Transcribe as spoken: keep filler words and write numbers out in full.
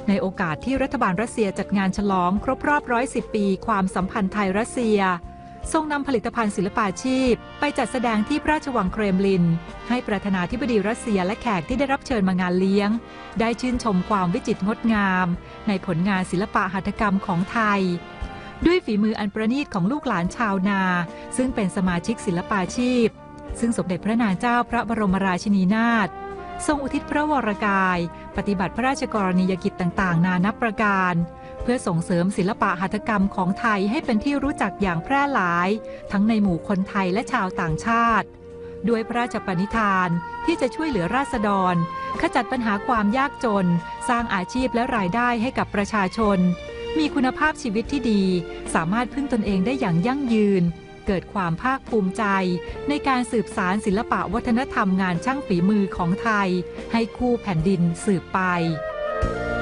ในโอกาสที่รัฐบาลรัสเซียจัดงานฉลองครบรอบร้อยสิบปีความสัมพันธ์ไทยรัสเซียทรงนำผลิตภัณฑ์ศิลปาชีพไปจัดแสดงที่พระราชวังเครมลินให้ประธานาธิบดีรัสเซียและแขกที่ได้รับเชิญมางานเลี้ยงได้ชื่นชมความวิจิตรงดงามในผลงานศิลปะหัตถกรรมของไทยด้วยฝีมืออันประณีตของลูกหลานชาวนาซึ่งเป็นสมาชิกศิลปาชีพซึ่งสมเด็จพระนางเจ้าพระบรมราชินีนาถทรงอุทิศพระวรกายปฏิบัติพระราชกรณียกิจต่างๆนานับประการเพื่อส่งเสริมศิลปะหัตถกรรมของไทยให้เป็นที่รู้จักอย่างแพร่หลายทั้งในหมู่คนไทยและชาวต่างชาติด้วยพระราชปณิธานที่จะช่วยเหลือราษฎรขจัดปัญหาความยากจนสร้างอาชีพและรายได้ให้กับประชาชนมีคุณภาพชีวิตที่ดีสามารถพึ่งตนเองได้อย่างยั่งยืนเกิดความภาคภูมิใจในการสืบสานศิลปะวัฒนธรรมงานช่างฝีมือของไทยให้คู่แผ่นดินสืบไป